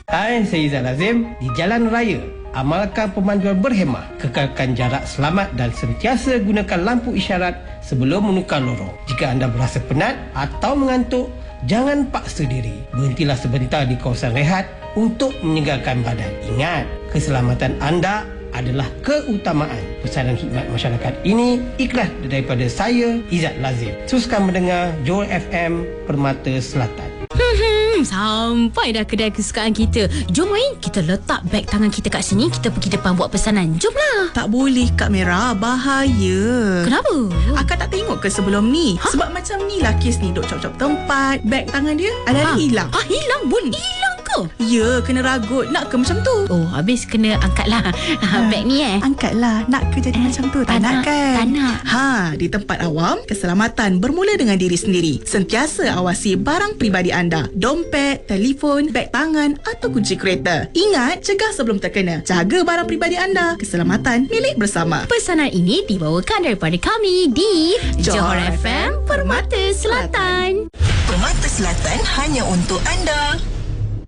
Hai, saya Izzat Lazim. Di jalan raya, amalkan pemanduan berhemah, kekalkan jarak selamat dan sentiasa gunakan lampu isyarat sebelum menukar lorong. Jika anda berasa penat atau mengantuk, jangan paksa diri. Berhentilah sebentar di kawasan rehat untuk menyegarkan badan. Ingat, keselamatan anda adalah keutamaan. Pesanan khidmat masyarakat ini ikhlas daripada saya, Izzat Lazim. Teruskan mendengar Joy FM Permata Selatan. Sampai dah kedai kesukaan kita. Jom main, kita letak beg tangan kita kat sini, kita pergi depan buat pesanan. Jomlah. Tak boleh Kak Mira, bahaya. Kenapa? Akak tak tengok ke sebelum ni? Sebab macam ni lah kes ni, duk cop-cop tempat, beg tangan dia ada hilang. Hilang pun? Hilang ke? Ya, kena ragut. Nak ke macam tu? Oh, habis kena angkatlah beg ni Angkatlah. Nak ke jadi macam tu? Tak nak kan? Tak nak. Di tempat awam, keselamatan bermula dengan diri sendiri. Sentiasa awasi barang peribadi anda. Dompet, telefon, beg tangan atau kunci kereta. Ingat, cegah sebelum terkena. Jaga barang peribadi anda. Keselamatan milik bersama. Pesanan ini dibawakan daripada kami di Johor FM Permata Selatan. Permata Selatan hanya untuk anda.